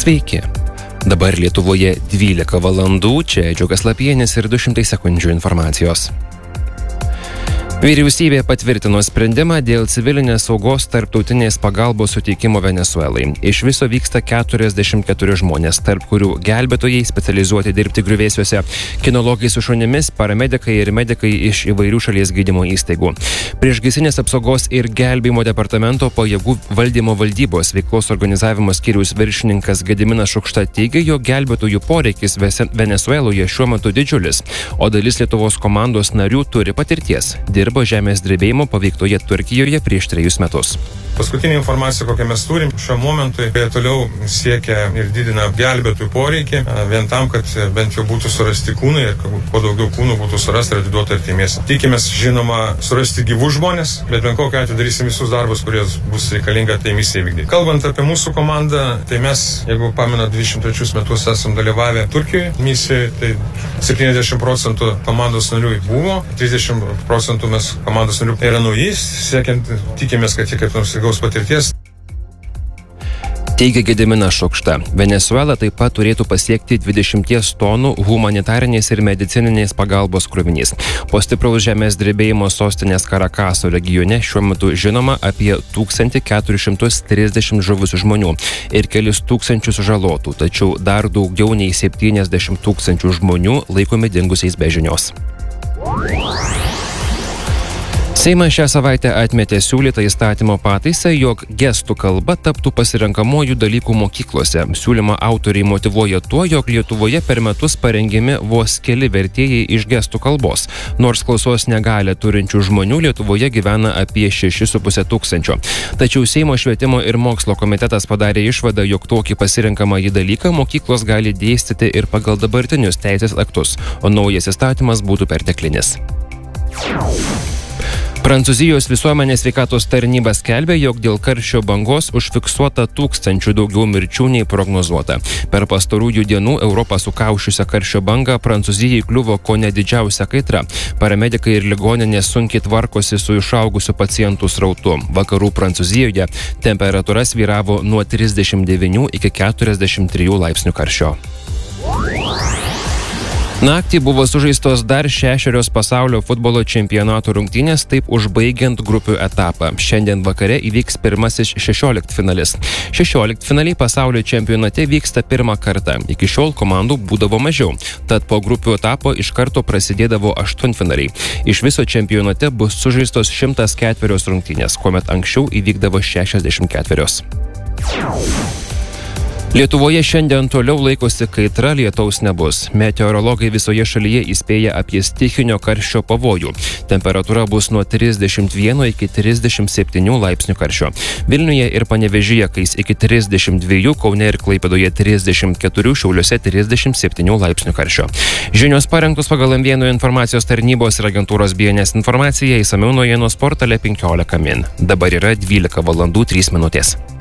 Sveiki. Dabar Lietuvoje 12 valandų, čia Džiugas Lapienis ir 200 sekundžių informacijos. Vyriausybė patvirtino sprendimą dėl civilinės saugos tarptautinės pagalbos suteikimo Venesuelai. Iš viso vyksta 44 žmonės, tarp kurių gelbėtojai specializuoti dirbti griuvėsiuose, kinologai su šunimis, paramedikai ir medikai iš įvairių šalies gydymo įstaigų. Priešgaisrinės apsaugos ir gelbėjimo departamento pajėgų valdymo valdybos veiklos organizavimo skyriaus viršininkas Gediminas Šukšta teigia, jog gelbėtojų poreikis Venesueloje šiuo metu didžiulis, o dalis Lietuvos komandos narių turi patirties. Dirbo žemės drebėjimo paveiktoje Turkijoje prieš 3 metus. Paskutinė informacija, kokią mes turim šiuo momentui, toliau siekia ir didina gelbėtojų poreikį, vien tam, kad bent jau būtų surasti kūnai ir kuo daugiau kūnų būtų surasti ir atiduoti artimiesiems. Tikimės, žinoma, surasti gyvus žmonės, bet bent kokiu atveju darysim visus darbus, kurie bus reikalinga tai misijai vykdyti. Kalbant apie mūsų komandą, tai mes, jeigu pamena, 23 metus esam dalyvavę Turkijoje misijoje, tai 70% komandos narių buvo, 30% mes komandos narių yra nauji, siekiant, tikimės, kad jie kaip nors gaus patirties. Teigia Gediminas Šukšta. Venesuela taip pat turėtų pasiekti 20 tonų humanitarinės ir medicininės pagalbos krovinys. Po stipraus žemės drebėjimo sostinės Karakaso regione šiuo metu žinoma apie 1430 žuvusių žmonių ir kelis tūkstančius sužalotų, tačiau dar daugiau nei 70 000 žmonių laikomi dingusiais be žinios. Seimas šią savaitę atmetė siūlytą įstatymo pataisą, jog gestų kalba taptų pasirenkamuoju dalykų mokyklose. Siūlymo autoriai motyvuoja tuo, jog Lietuvoje per metus parengiami vos keli vertėjai iš gestų kalbos. Nors klausos negalią turinčių žmonių Lietuvoje gyvena apie 6,5 tūkstančio. Tačiau Seimo švietimo ir mokslo komitetas padarė išvadą, jog tokį pasirenkamąjį dalyką mokyklos gali dėstyti ir pagal dabartinius teisės aktus, o naujas įstatymas būtų perteklinis. Prancūzijos visuomenės sveikatos tarnyba skelbia, jog dėl karščio bangos užfiksuota 1000 daugiau mirčių nei prognozuota. Per pastarųjų dienų Europą sukaušiusią karščio bangą Prancūzijai kliuvo kone didžiausia kaitra. Paramedikai ir ligoninės sunkiai tvarkosi su išaugusiu pacientų srautu. Vakarų Prancūzijoje temperatūra svyravo nuo 39 iki 43 laipsnių karščio. Naktį buvo sužaistos dar 6 pasaulio futbolo čempionato rungtynės, taip užbaigiant grupių etapą. Šiandien vakare įvyks pirmasis 16-finalis. 16-finaliai pasaulio čempionate vyksta pirmą kartą. Iki šiol komandų būdavo mažiau, tad po grupių etapo iš karto prasidėdavo 8-finaliai. Iš viso čempionate bus sužaistos 104 rungtynės, kuomet anksčiau įvykdavo 64. Lietuvoje šiandien toliau laikosi kaitra, lietaus nebus. Meteorologai visoje šalyje įspėja apie stichinio karščio pavojų. Temperatūra bus nuo 31 iki 37 laipsnių karščio. Vilniuje ir Panevėžyje kais iki 32, Kaune ir Klaipėdoje 34, Šiauliuose 37 laipsnių karščio. Žinios parengtos pagal M1 informacijos tarnybos ir agentūros BNS informaciją, išsamiau naujienų portale 15 min. Dabar yra 12 valandų 3 minutės.